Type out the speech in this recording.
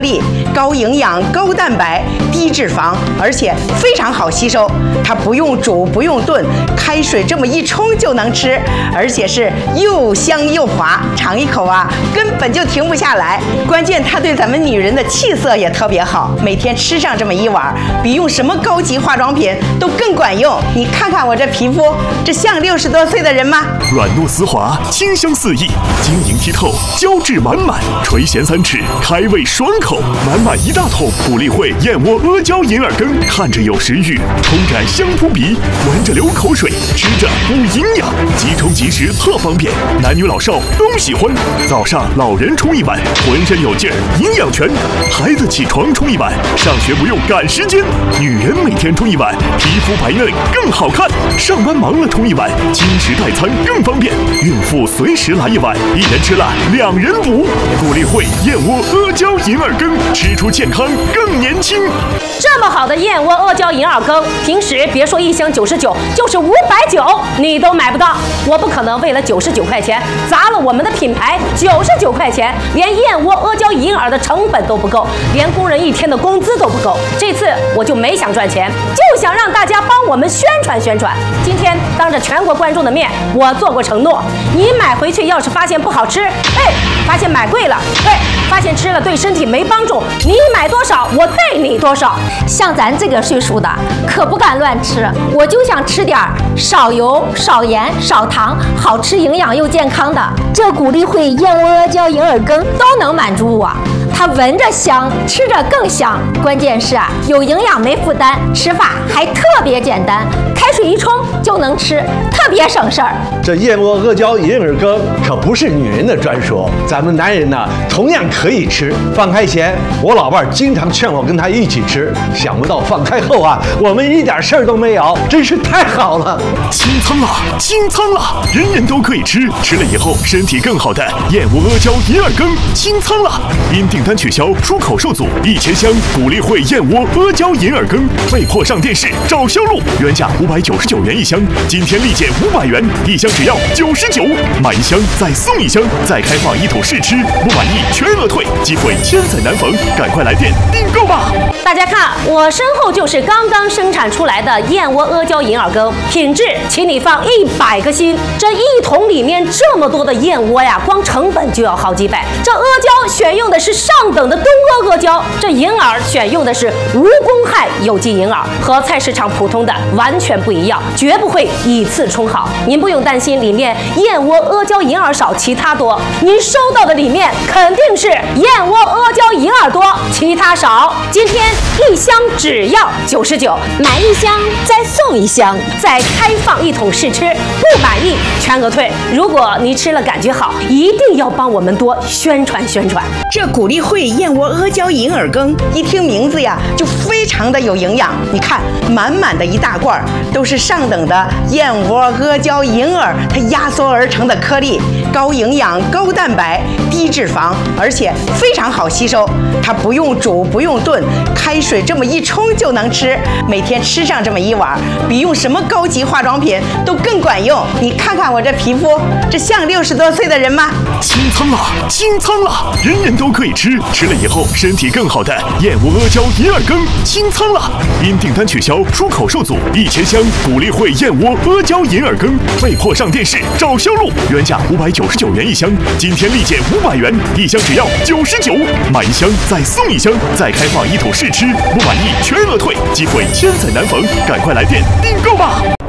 力，高营养、高蛋白、低脂肪，而且非常好吸收。它不用煮，不用炖，开水这么一冲就能吃，而且是又香又滑，尝一口啊，根本就停不下来。关键它对咱们女人的气色也特别好，每天吃上这么一碗，比用什么高级化妆品都更管用。你看看我这皮肤，这像60多岁的人吗？ 软糯丝滑，清香四溢，晶莹剔透，胶质满满，垂涎3尺，开胃爽口，满满1大桶谷粒汇燕窝阿胶银耳羹，看着有食欲，冲着香扑鼻，闻着流口水，吃着补营养，即冲即食特方便，男女老少都喜欢。早上老人冲一碗，浑身有劲儿，营养全；孩子起床冲一碗，上学不用赶时间；女人每天冲一碗，皮肤白嫩更好看；上班忙了冲一碗，轻食代餐更方便；孕妇随时来一碗，一人吃了2人补。谷粒汇燕窝阿胶银耳羹，吃出健康更年轻。 这么好的燕窝阿胶银耳羹，平时别说1箱99，就是590你都买不到。我不可能为了99块钱砸了我们的品牌，99块钱连燕窝阿胶银耳的成本都不够，连工人1天的工资都不够。这次我就没想赚钱，就想让大家帮我们宣传宣传。今天当着全国观众的面，我做过承诺，你买回去要是发现不好吃，发现买贵了，发现吃了对身体没帮助，你买多少我退你多少。 像咱这个岁数的可不敢乱吃，我就想吃点少油、少盐、少糖，好吃、营养又健康的。这谷粒汇燕窝阿胶银耳羹都能满足我。它闻着香，吃着更香，关键是有营养没负担，吃法还特别简单，开水一冲就能吃，特别省事儿。 这燕窝阿胶银耳羹可不是女人的专属，咱们男人呢同样可以吃。放开前，我老伴经常劝我跟他一起吃，想不到放开后我们一点事儿都没有，真是太好了。 清仓了，清仓了，人人都可以吃，吃了以后身体更好的燕窝阿胶银耳羹清仓了，因订单取消，出口受阻，1000箱谷粒汇燕窝阿胶银耳羹被迫上电视找销路，原价599元1箱，今天立减500元，1箱只要99，买1箱再送1箱，再开放1桶试吃，不满意全额退，机会千载难逢，赶快来电订购吧！ 大家看，我身后就是刚刚生产出来的燕窝阿胶银耳羹，品质请你放100个心。这1桶里面这么多的燕窝呀，光成本就要好几百。这阿胶选用的是上等的东阿阿胶，这银耳选用的是无公害有机银耳，和菜市场普通的完全不一样，绝不会以次充好。您不用担心里面燕窝阿胶银耳少，其他多，您收到的里面肯定是燕窝阿胶银耳多，其他少。今天1箱只要99， 买1箱再送1箱， 再开放1桶试吃，不满意全额退。如果你吃了感觉好，一定要帮我们多宣传宣传。 这谷粒汇燕窝阿胶银耳羹，一听名字呀，就非常的有营养。你看，满满的一大罐，都是上等的燕窝阿胶银耳，它压缩而成的颗粒，高营养、高蛋白、低脂肪，而且非常好吸收。它不用煮，不用炖，开水这么一冲就能吃。每天吃上这么一碗，比用什么高级化妆品都更管用。你看看我这皮肤，这像60多岁的人吗？ 清仓了，清仓了，人人都可以吃，吃了以后身体更好的燕窝阿胶银耳羹清仓了，因订单取消，出口受阻，1000箱谷粒汇燕窝阿胶银耳羹被迫上电视找销路，原价599元1箱，今天立减500元，1箱只要99，买1箱再送1箱，再开放1桶试吃，不满意全额退，机会千载难逢，赶快来电订购吧！